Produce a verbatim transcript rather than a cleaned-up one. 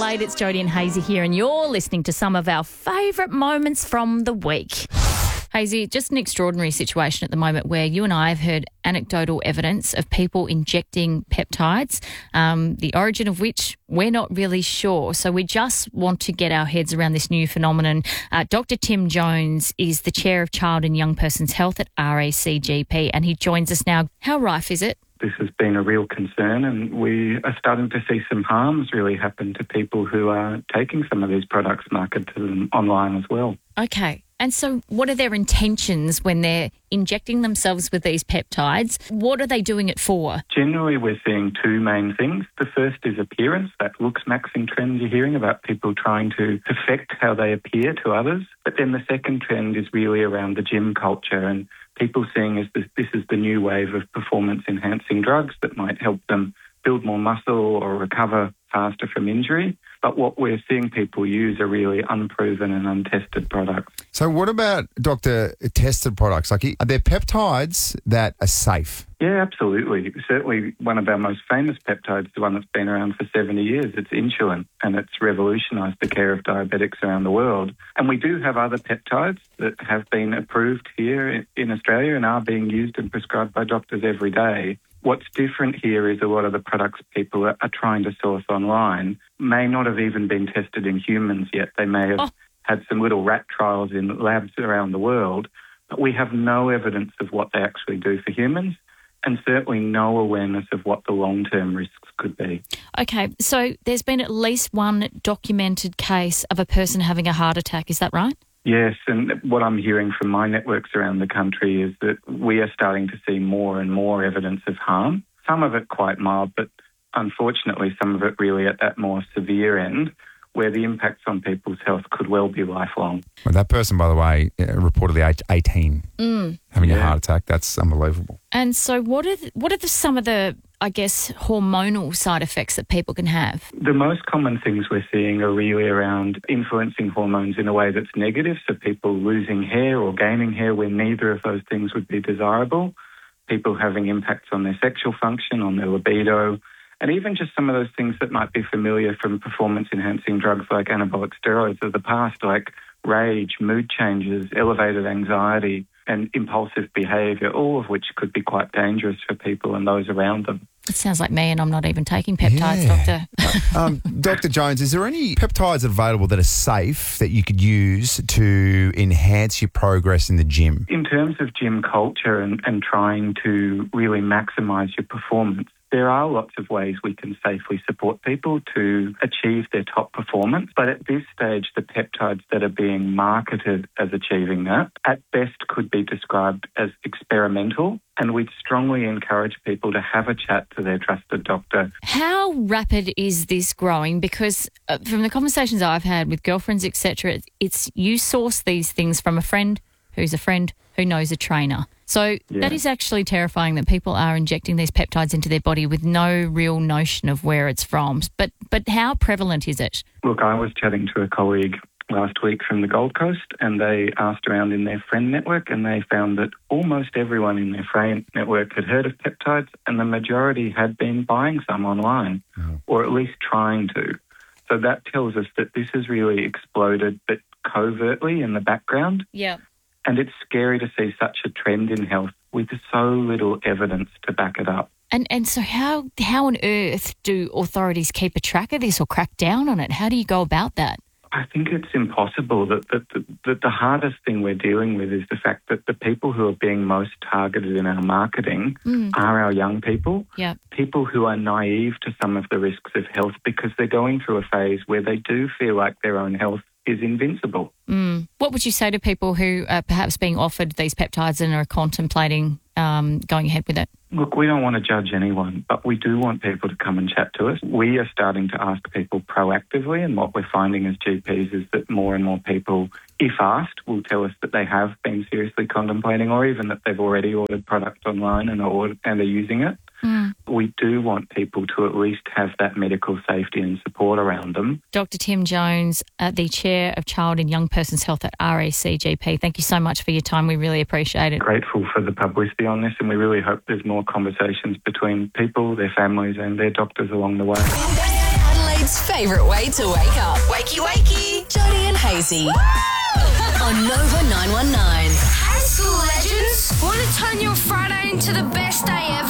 Adelaide, it's Jodie and Hazy here, and you're listening to some of our favourite moments from the week. Hazy, just an extraordinary situation at the moment where you and I have heard anecdotal evidence of people injecting peptides, um, the origin of which we're not really sure. So we just want to get our heads around this new phenomenon. Uh, Doctor Tim Jones is the Chair of Child and Young Person's Health at R A C G P, and he joins us now. How rife is it? This has been a real concern, and we are starting to see some harms really happen to people who are taking some of these products marketed to them online as well. Okay. And so what are their intentions when they're injecting themselves with these peptides? What are they doing it for? Generally, we're seeing two main things. The first is appearance, that looks maxing trend you're hearing about people trying to perfect how they appear to others. But then the second trend is really around the gym culture and people seeing as this, this is the new wave of performance-enhancing drugs that might help them build more muscle or recover faster from injury. But what we're seeing people use are really unproven and untested products. So what about, Doctor, tested products? Like, are there peptides that are safe? Yeah, absolutely. Certainly one of our most famous peptides, the one that's been around for seventy years, it's insulin, and it's revolutionised the care of diabetics around the world. And we do have other peptides that have been approved here in Australia and are being used and prescribed by doctors every day. What's different here is a lot of the products people are, are trying to source online may not have even been tested in humans yet. They may have oh. had some little rat trials in labs around the world, but we have no evidence of what they actually do for humans and certainly no awareness of what the long-term risks could be. Okay, so there's been at least one documented case of a person having a heart attack, is that right? Yes, and what I'm hearing from my networks around the country is that we are starting to see more and more evidence of harm, some of it quite mild, but unfortunately some of it really at that more severe end, where the impacts on people's health could well be lifelong. Well, that person, by the way, reportedly age eighteen, mm. having yeah. a heart attack. That's unbelievable. And so what are the, what are the, some of the, I guess, hormonal side effects that people can have? The most common things we're seeing are really around influencing hormones in a way that's negative, so people losing hair or gaining hair when neither of those things would be desirable, people having impacts on their sexual function, on their libido, and even just some of those things that might be familiar from performance-enhancing drugs like anabolic steroids of the past, like rage, mood changes, elevated anxiety, and impulsive behaviour, all of which could be quite dangerous for people and those around them. It sounds like me, and I'm not even taking peptides, yeah. Doctor. um, Doctor Jones, is there any peptides available that are safe that you could use to enhance your progress in the gym? In terms of gym culture and, and trying to really maximise your performance, there are lots of ways we can safely support people to achieve their top performance, but at this stage, the peptides that are being marketed as achieving that, at best could be described as experimental, and we'd strongly encourage people to have a chat to their trusted doctor. How rapid is this growing? Because uh, from the conversations I've had with girlfriends, et cetera, it's you source these things from a friend who's a friend who knows a trainer. So yeah. that is actually terrifying that people are injecting these peptides into their body with no real notion of where it's from. But but how prevalent is it? Look, I was chatting to a colleague last week from the Gold Coast, and they asked around in their friend network, and they found that almost everyone in their friend network had heard of peptides, and the majority had been buying some online, mm. or at least trying to. So that tells us that this has really exploded, but covertly in the background. Yeah. And it's scary to see such a trend in health with so little evidence to back it up. And and so how how on earth do authorities keep a track of this or crack down on it? How do you go about that? I think it's impossible. That, that, that, that the hardest thing we're dealing with is the fact that the people who are being most targeted in our marketing mm. are our young people, yep. people who are naive to some of the risks of health because they're going through a phase where they do feel like their own health is invincible. Mm. What would you say to people who are perhaps being offered these peptides and are contemplating um, going ahead with it? Look, we don't want to judge anyone, but we do want people to come and chat to us. We are starting to ask people proactively, and what we're finding as G Ps is that more and more people, if asked, will tell us that they have been seriously contemplating or even that they've already ordered product online and are, and are using it. Mm. We do want people to at least have that medical safety and support around them. Doctor Tim Jones, uh, the Chair of Child and Young Person's Health at R A C G P, thank you so much for your time. We really appreciate it. Grateful for the publicity on this, and we really hope there's more conversations between people, their families and their doctors along the way. Adelaide's favourite way to wake up. Wakey, wakey. Jody and Hazy. On Nova nine one nine. Hey, school legends. Want to turn your Friday into the best day ever?